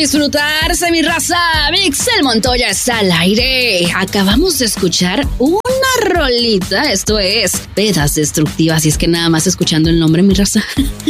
disfrutarse, mi raza. Mixel Montoya está al aire. Acabamos de escuchar una rolita, esto es Pedas Destructivas. Y es que nada más escuchando el nombre, mi raza,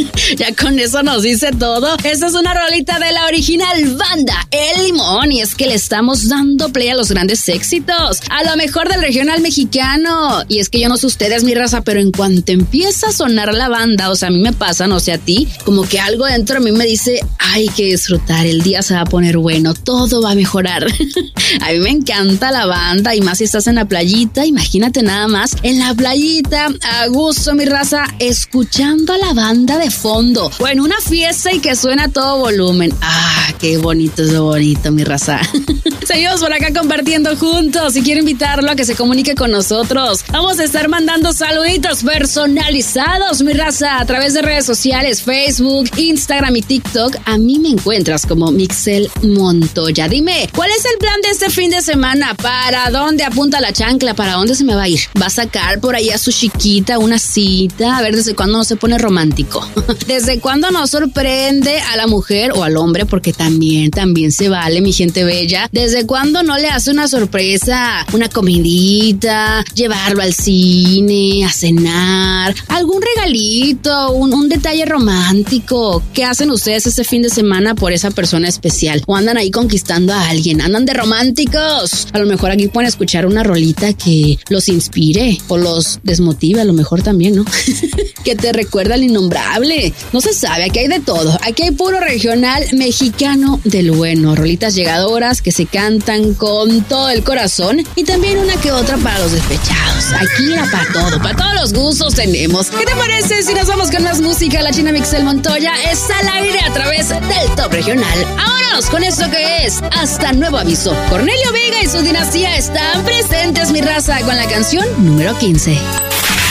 ya con eso nos dice todo. Esta es una rolita de la original banda El Limón. Y es que le estamos dando play a los grandes éxitos, a lo mejor del regional mexicano. Y es que yo no sé ustedes, mi raza, pero en cuanto empieza a sonar la banda, o sea, a mí me pasa, no sé a ti, como que algo dentro de mí me dice, hay que disfrutar, el día se va a poner bueno, todo va a mejorar. A mí me encanta la banda, y más si estás en la playita. Imagínate nada más, en la playita, a gusto, mi raza, escuchando a la banda de fondo, o en una fiesta y que suena a todo volumen. Qué bonito es lo bonito, mi raza. Seguimos por acá compartiendo juntos. Si quiero invitarlo a que se comunique con nosotros, vamos a estar mandando saluditos personalizados, mi raza, a través de redes sociales, Facebook, Instagram y TikTok. A mí me encuentras como Mixel Montoya. Dime, ¿cuál es el plan de este fin de semana? ¿Para dónde apunta la chancla? ¿Para dónde se me va a ir? ¿Va a sacar por ahí a su chiquita una cita? A ver, ¿desde cuándo no se pone romántico? ¿Desde cuándo no sorprende a la mujer o al hombre? Porque también se vale, mi gente bella. ¿Desde cuándo no le hace una sorpresa, una comidita, llevarlo al cine, a cenar, algún regalito, un detalle romántico? ¿Qué hacen ustedes ese fin de semana por esa persona especial? ¿O andan ahí conquistando a alguien? ¿Andan de románticos? A lo mejor aquí pueden escuchar una rolita que los inspire o los desmotive, a lo mejor también, ¿no? Que te recuerda al innombrable. No se sabe, aquí hay de todo. Aquí hay puro regional mexicano del bueno. Rolitas llegadoras que se cantan con todo el corazón, y también una que otra para los despechados. Aquí era para todos los gustos tenemos. ¿Qué te parece si nos vamos con más música? La china Mixel Montoya está al aire a través del Top Regional. Vámonos con esto que es Hasta Nuevo Aviso. Cornelio Vega y su dinastía están presentes, mi raza, con la canción número 15.